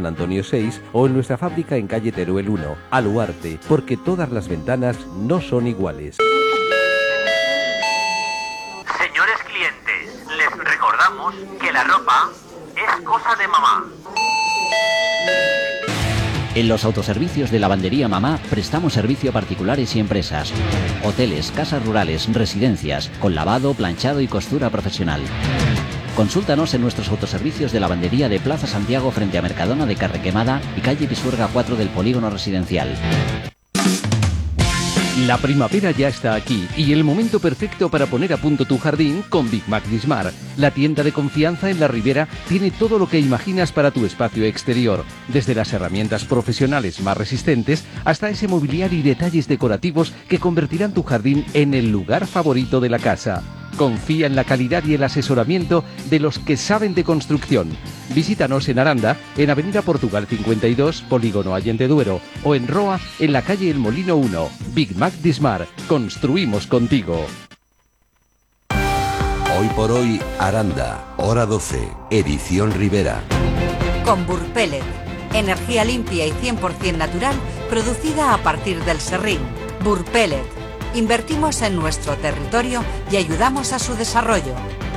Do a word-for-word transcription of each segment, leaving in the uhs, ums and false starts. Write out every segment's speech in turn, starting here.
San Antonio seis o en nuestra fábrica en calle Teruel uno, Aluarte, porque todas las ventanas no son iguales. Señores clientes, les recordamos que la ropa es cosa de mamá. En los autoservicios de Lavandería Mamá prestamos servicio a particulares y empresas, hoteles, casas rurales, residencias, con lavado, planchado y costura profesional. Consúltanos en nuestros autoservicios de lavandería de Plaza Santiago frente a Mercadona de Carrequemada y calle Pisuerga cuatro del Polígono Residencial. La primavera ya está aquí y el momento perfecto para poner a punto tu jardín con Big Mac Dismar. La tienda de confianza en la Ribera tiene todo lo que imaginas para tu espacio exterior, desde las herramientas profesionales más resistentes hasta ese mobiliario y detalles decorativos que convertirán tu jardín en el lugar favorito de la casa. Confía en la calidad y el asesoramiento de los que saben de construcción. Visítanos en Aranda, en Avenida Portugal cincuenta y dos, Polígono Allende Duero, o en Roa, en la calle El Molino uno. Big Mac Dismar, construimos contigo. Hoy por hoy, Aranda, hora doce, edición Ribera. Con Burpellet, energía limpia y cien por ciento natural, producida a partir del serrín. Burpellet. Invertimos en nuestro territorio y ayudamos a su desarrollo.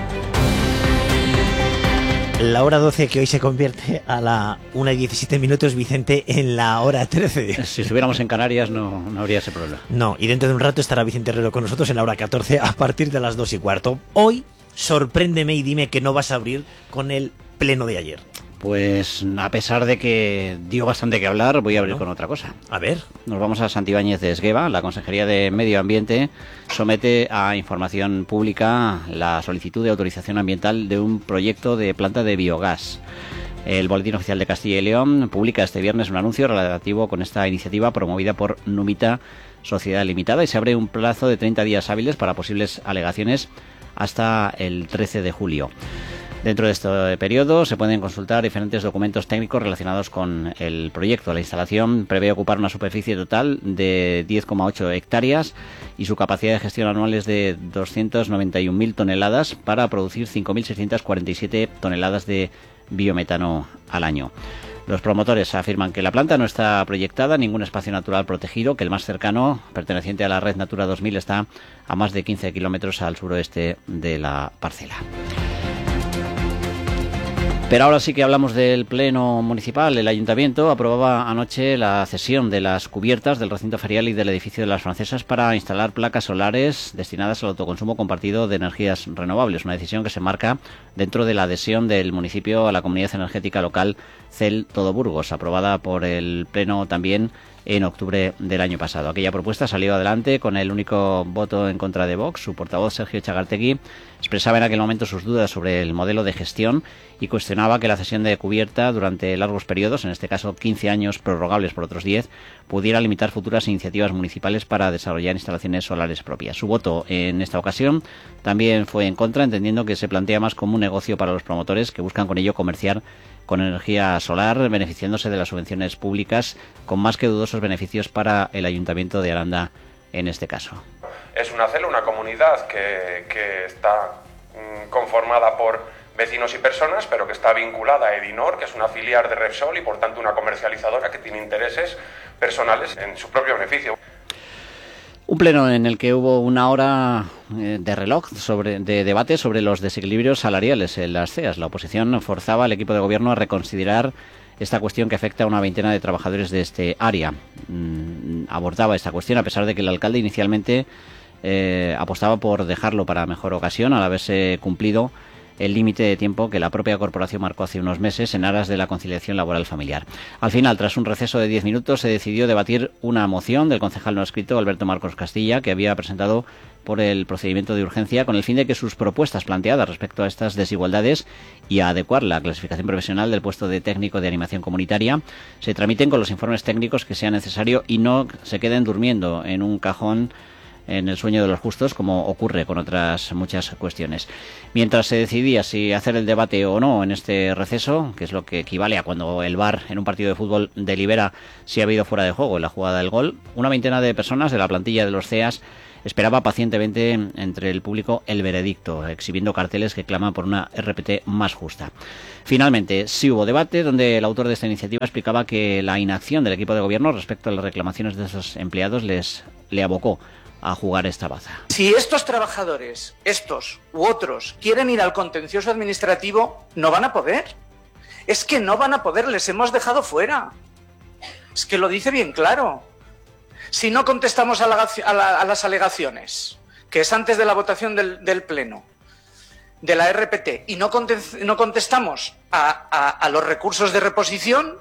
La hora doce que hoy se convierte a la una y diecisiete minutos, Vicente, en la hora trece. Si estuviéramos en Canarias no, no habría ese problema. No, y dentro de un rato estará Vicente Herrero con nosotros en la hora catorce a partir de las dos y cuarto. Hoy, sorpréndeme y dime que no vas a abrir con el pleno de ayer. Pues a pesar de que dio bastante que hablar, voy a abrir ¿No? con otra cosa. A ver. Nos vamos a Santibáñez de Esgueva. La Consejería de Medio Ambiente somete a información pública la solicitud de autorización ambiental de un proyecto de planta de biogás. El Boletín Oficial de Castilla y León publica este viernes un anuncio relativo con esta iniciativa promovida por Numita Sociedad Limitada y se abre un plazo de treinta días hábiles para posibles alegaciones hasta el trece de julio. Dentro de este periodo se pueden consultar diferentes documentos técnicos relacionados con el proyecto. La instalación prevé ocupar una superficie total de diez coma ocho hectáreas y su capacidad de gestión anual es de doscientas noventa y una mil toneladas para producir cinco mil seiscientas cuarenta y siete toneladas de biometano al año. Los promotores afirman que la planta no está proyectada en ningún espacio natural protegido, que el más cercano, perteneciente a la red Natura dos mil, está a más de quince kilómetros al suroeste de la parcela. Pero ahora sí que hablamos del Pleno Municipal. El Ayuntamiento aprobaba anoche la cesión de las cubiertas del recinto ferial y del edificio de las Francesas para instalar placas solares destinadas al autoconsumo compartido de energías renovables, una decisión que se marca dentro de la adhesión del municipio a la Comunidad Energética Local C E L Todo Burgos, aprobada por el Pleno también en octubre del año pasado. Aquella propuesta salió adelante con el único voto en contra de Vox. Su portavoz, Sergio Chagartegui, expresaba en aquel momento sus dudas sobre el modelo de gestión y cuestionaba que la cesión de cubierta durante largos periodos, en este caso quince años prorrogables por otros diez, pudiera limitar futuras iniciativas municipales para desarrollar instalaciones solares propias. Su voto en esta ocasión también fue en contra, entendiendo que se plantea más como un negocio para los promotores que buscan con ello comerciar con energía solar, beneficiándose de las subvenciones públicas, con más que dudosos beneficios para el Ayuntamiento de Aranda en este caso. Es una C E L, una comunidad que, que está mm, conformada por vecinos y personas, pero que está vinculada a Edinor, que es una filial de Repsol y por tanto una comercializadora que tiene intereses personales en su propio beneficio. Un pleno en el que hubo una hora de reloj sobre, de debate sobre los desequilibrios salariales en las C E As. La oposición forzaba al equipo de gobierno a reconsiderar esta cuestión que afecta a una veintena de trabajadores de este área. Mm, abordaba esta cuestión a pesar de que el alcalde inicialmente eh, apostaba por dejarlo para mejor ocasión al haberse cumplido el límite de tiempo que la propia corporación marcó hace unos meses en aras de la conciliación laboral familiar. Al final, tras un receso de diez minutos, se decidió debatir una moción del concejal no escrito Alberto Marcos Castilla, que había presentado por el procedimiento de urgencia con el fin de que sus propuestas planteadas respecto a estas desigualdades y a adecuar la clasificación profesional del puesto de técnico de animación comunitaria se tramiten con los informes técnicos que sea necesario y no se queden durmiendo en un cajón en el sueño de los justos, como ocurre con otras muchas cuestiones. Mientras se decidía si hacer el debate o no en este receso, que es lo que equivale a cuando el V A R en un partido de fútbol delibera si ha habido fuera de juego en la jugada del gol, una veintena de personas de la plantilla de los C E A S esperaba pacientemente entre el público el veredicto, exhibiendo carteles que claman por una R P T más justa. Finalmente, sí hubo debate, donde el autor de esta iniciativa explicaba que la inacción del equipo de gobierno respecto a las reclamaciones de esos empleados les le abocó a jugar esta baza. Si estos trabajadores, estos u otros, quieren ir al contencioso administrativo, no van a poder. Es que no van a poder, les hemos dejado fuera. Es que lo dice bien claro. Si no contestamos a, la, a, la, a las alegaciones, que es antes de la votación del, del Pleno, de la R P T, y no, contest, no contestamos a, a, a los recursos de reposición,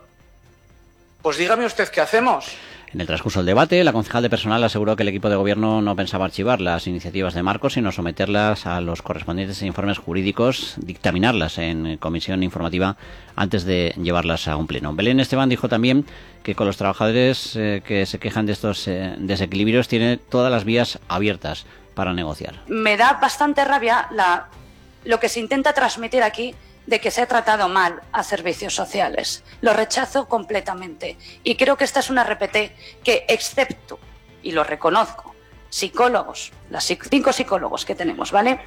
pues dígame usted qué hacemos. En el transcurso del debate, la concejal de personal aseguró que el equipo de gobierno no pensaba archivar las iniciativas de Marcos, sino someterlas a los correspondientes informes jurídicos, dictaminarlas en comisión informativa antes de llevarlas a un pleno. Belén Esteban dijo también que con los trabajadores eh, que se quejan de estos eh, desequilibrios tiene todas las vías abiertas para negociar. Me da bastante rabia la, lo que se intenta transmitir aquí de que se ha tratado mal a servicios sociales. Lo rechazo completamente. Y creo que esta es una R P T que, excepto, y lo reconozco, psicólogos, las cinco psicólogos que tenemos, ¿vale?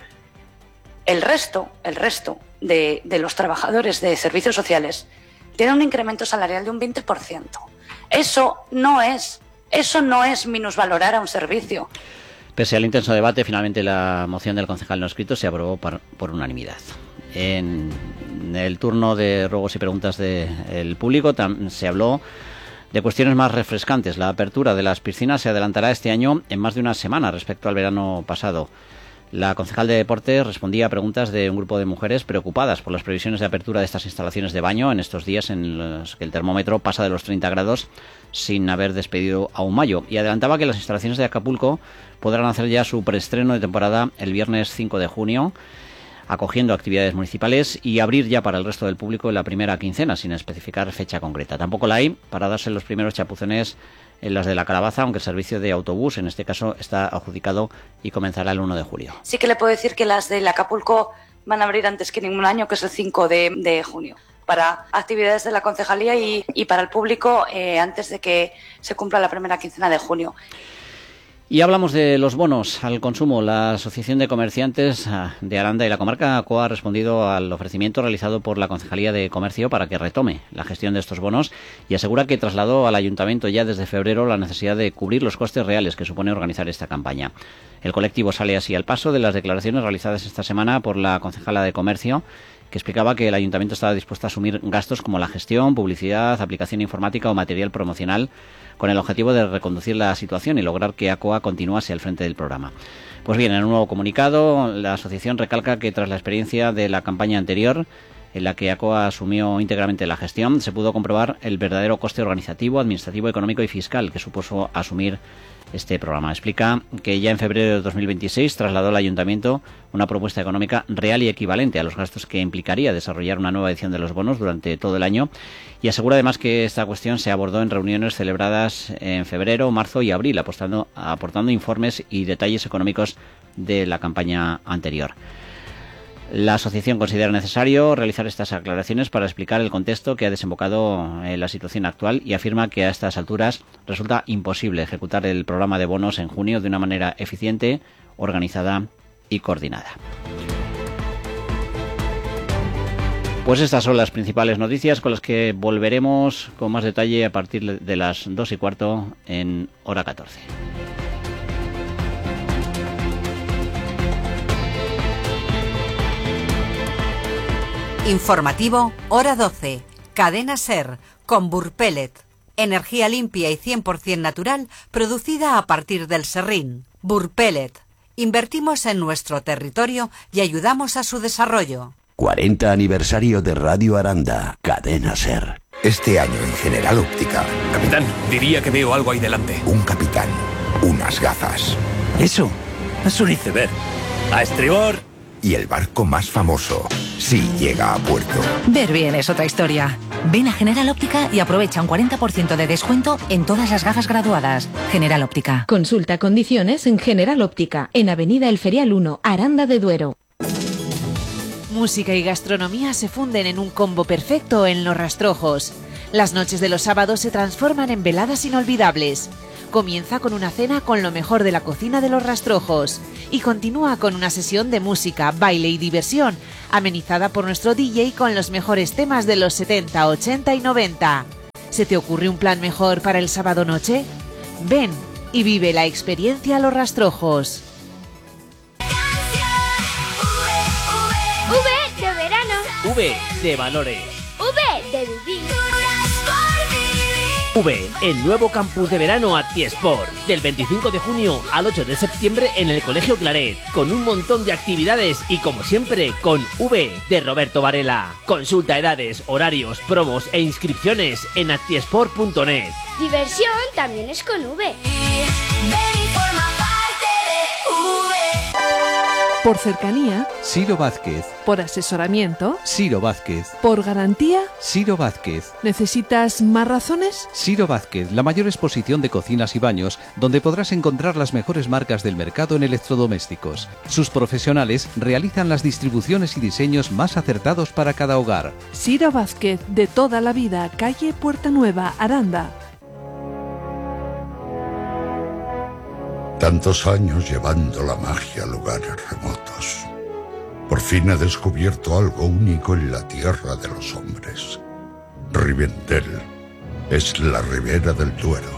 El resto, el resto de, de los trabajadores de servicios sociales tienen un incremento salarial de un veinte por ciento. Eso no es, eso no es minusvalorar a un servicio. Pese al intenso debate, finalmente la moción del concejal no escrito se aprobó por, por unanimidad. En el turno de ruegos y preguntas del público se habló de cuestiones más refrescantes. La apertura de las piscinas se adelantará este año en más de una semana respecto al verano pasado. La concejal de Deportes respondía a preguntas de un grupo de mujeres preocupadas por las previsiones de apertura de estas instalaciones de baño en estos días en los que el termómetro pasa de los treinta grados sin haber despedido aún mayo, y adelantaba que las instalaciones de Acapulco podrán hacer ya su preestreno de temporada el viernes cinco de junio, acogiendo actividades municipales, y abrir ya para el resto del público en la primera quincena, sin especificar fecha concreta. Tampoco la hay para darse los primeros chapuzones en las de la Calabaza, aunque el servicio de autobús, en este caso, está adjudicado y comenzará el uno de julio. Sí que le puedo decir que las del Acapulco van a abrir antes que ningún año, que es el cinco de junio, para actividades de la concejalía y, y para el público eh, antes de que se cumpla la primera quincena de junio. Y hablamos de los bonos al consumo. La Asociación de Comerciantes de Aranda y la comarca ACOA ha respondido al ofrecimiento realizado por la Concejalía de Comercio para que retome la gestión de estos bonos, y asegura que trasladó al Ayuntamiento ya desde febrero la necesidad de cubrir los costes reales que supone organizar esta campaña. El colectivo sale así al paso de las declaraciones realizadas esta semana por la concejala de Comercio, que explicaba que el Ayuntamiento estaba dispuesto a asumir gastos como la gestión, publicidad, aplicación informática o material promocional, con el objetivo de reconducir la situación y lograr que ACOA continuase al frente del programa. Pues bien, en un nuevo comunicado, la asociación recalca que tras la experiencia de la campaña anterior, en la que ACOA asumió íntegramente la gestión, se pudo comprobar el verdadero coste organizativo, administrativo, económico y fiscal que supuso asumir este programa. Explica que ya en febrero de dos mil veintiséis trasladó al Ayuntamiento una propuesta económica real y equivalente a los gastos que implicaría desarrollar una nueva edición de los bonos durante todo el año, y asegura además que esta cuestión se abordó en reuniones celebradas en febrero, marzo y abril, apostando, aportando informes y detalles económicos de la campaña anterior. La asociación considera necesario realizar estas aclaraciones para explicar el contexto que ha desembocado en la situación actual, y afirma que a estas alturas resulta imposible ejecutar el programa de bonos en junio de una manera eficiente, organizada y coordinada. Pues estas son las principales noticias con las que volveremos con más detalle a partir de las dos y cuarto en hora catorce. Informativo, hora doce. Cadena SER, con Burpellet. Energía limpia y cien por ciento natural, producida a partir del serrín. Burpellet. Invertimos en nuestro territorio y ayudamos a su desarrollo. cuarenta aniversario de Radio Aranda. Cadena SER. Este año en General Óptica. Capitán, diría que veo algo ahí delante. Un capitán. Unas gafas. Eso es un iceberg. A estribor. Y el barco más famoso, sí llega a puerto. Ver bien es otra historia. Ven a General Óptica y aprovecha un cuarenta por ciento de descuento en todas las gafas graduadas. General Óptica. Consulta condiciones en General Óptica, en Avenida El Ferial uno, Aranda de Duero. Música y gastronomía se funden en un combo perfecto en Los Rastrojos. Las noches de los sábados se transforman en veladas inolvidables. Comienza con una cena con lo mejor de la cocina de Los Rastrojos y continúa con una sesión de música, baile y diversión, amenizada por nuestro D J con los mejores temas de los setenta, ochenta y noventa. ¿Se te ocurre un plan mejor para el sábado noche? Ven y vive la experiencia Los Rastrojos. V de verano. V de valores. V de vivir. V, el nuevo campus de verano Actiesport, del veinticinco de junio al ocho de septiembre en el Colegio Claret, con un montón de actividades y como siempre con V de Roberto Varela. Consulta edades, horarios, promos e inscripciones en actiesport punto net. Diversión también es con V. Por cercanía, Ciro Vázquez. por asesoramiento, Ciro Vázquez. por garantía. Ciro Vázquez. ¿Necesitas más razones? Ciro Vázquez, la mayor exposición de cocinas y baños, donde podrás encontrar las mejores marcas del mercado en electrodomésticos. Sus profesionales realizan las distribuciones y diseños más acertados para cada hogar. Ciro Vázquez, de toda la vida, calle Puerta Nueva, Aranda. Tantos años llevando la magia a lugares remotos. Por fin he descubierto algo único en la tierra de los hombres. Rivendell es la ribera del Duero.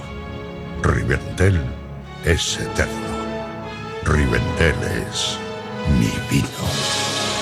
Rivendell es eterno. Rivendell es mi vida.